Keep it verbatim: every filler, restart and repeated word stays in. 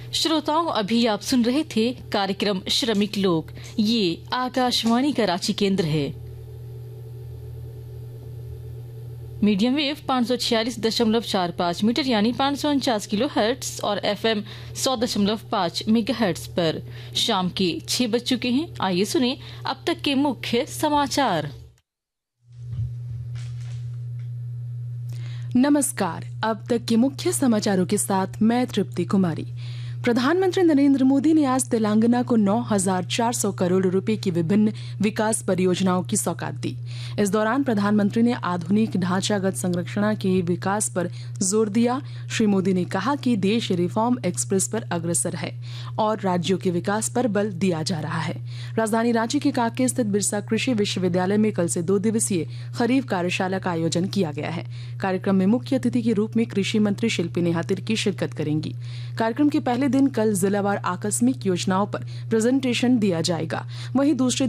श्रोताओं, अभी आप सुन रहे थे कार्यक्रम श्रमिक लोक। ये आकाशवाणी का रांची केंद्र है। मीडियम वेव पाँच सौ छियालीस दशमलव चार पाँच मीटर यानी पाँच सौ उनचास किलो हर्ट्स और एफएम सौ दशमलव पाँच मेगा हर्ट्स पर शाम के छह बज चुके हैं। आइए सुने अब तक के मुख्य समाचार। नमस्कार, अब तक के मुख्य समाचारों के साथ मैं तृप्ति कुमारी। प्रधानमंत्री नरेंद्र मोदी ने आज तेलंगाना को नौ हजार चार सौ करोड़ रुपए की विभिन्न विकास परियोजनाओं की सौगात दी। इस दौरान प्रधानमंत्री ने आधुनिक ढांचागत संरचना के विकास पर जोर दिया। श्री मोदी ने कहा कि देश रिफॉर्म एक्सप्रेस पर अग्रसर है और राज्यों के विकास पर बल दिया जा रहा है। राजधानी रांची के काके स्थित बिरसा कृषि विश्वविद्यालय में कल से दो दिवसीय खरीफ कार्यशाला का आयोजन किया गया है। कार्यक्रम में मुख्य अतिथि के रूप में कृषि मंत्री शिल्पी नेहातिर की शिरकत करेंगी। कार्यक्रम के पहले दिन कल जिलावार आकस्मिक योजनाओं पर प्रेजेंटेशन दिया जाएगा। वहीं दूसरे